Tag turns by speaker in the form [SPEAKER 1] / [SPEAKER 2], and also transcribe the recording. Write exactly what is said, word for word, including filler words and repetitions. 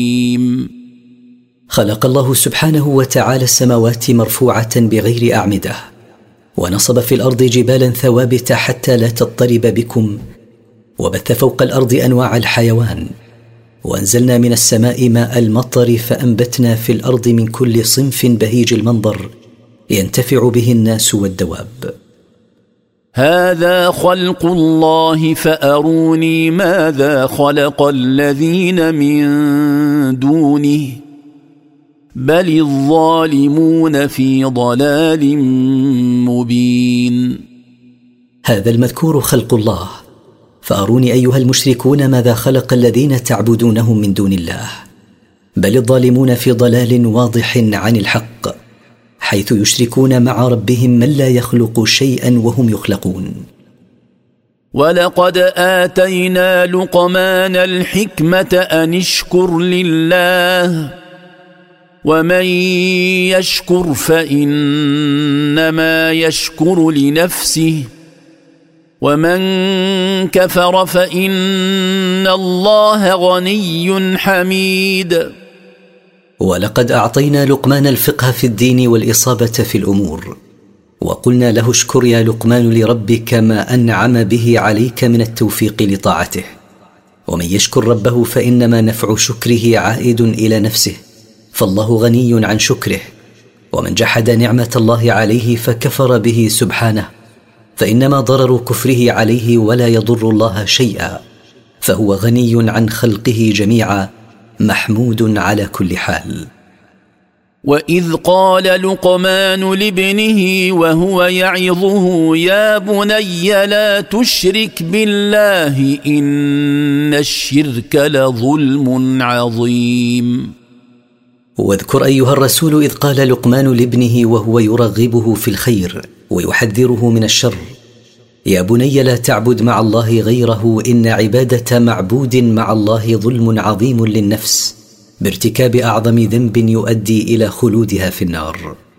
[SPEAKER 1] خلق الله سبحانه وتعالى السماوات مرفوعة بغير أعمدة، ونصب في الأرض جبالا ثوابت حتى لا تضطرب بكم، وبث فوق الأرض أنواع الحيوان، وأنزلنا من السماء ماء المطر فأنبتنا في الأرض من كل صنف بهيج المنظر ينتفع به الناس والدواب.
[SPEAKER 2] هذا خلق الله فأروني ماذا خلق الذين من دونه بل الظالمون في ضلال مبين.
[SPEAKER 1] هذا المذكور خلق الله، فأروني أيها المشركون ماذا خلق الذين تعبدونهم من دون الله، بل الظالمون في ضلال واضح عن الحق، حيث يشركون مع ربهم من لا يخلق شيئا وهم يخلقون.
[SPEAKER 2] ولقد آتينا لقمان الحكمة أن اشكر لله ومن يشكر فإنما يشكر لنفسه ومن كفر فإن الله غني حميد.
[SPEAKER 1] ولقد أعطينا لقمان الفقه في الدين والإصابة في الأمور، وقلنا له اشكر يا لقمان لربك ما أنعم به عليك من التوفيق لطاعته، ومن يشكر ربه فإنما نفع شكره عائد إلى نفسه، فالله غني عن شكره. ومن جحد نعمة الله عليه فكفر به سبحانه فإنما ضرر كفره عليه ولا يضر الله شيئا، فهو غني عن خلقه جميعا محمود على كل حال.
[SPEAKER 2] وإذ قال لقمان لابنه وهو يعظه يا بني لا تشرك بالله إن الشرك لظلم عظيم.
[SPEAKER 1] واذكر أيها الرسول إذ قال لقمان لابنه وهو يرغبه في الخير ويحذره من الشر يا بني لا تعبد مع الله غيره إن عبادة معبود مع الله ظلم عظيم للنفس بارتكاب أعظم ذنب يؤدي إلى خلودها في النار.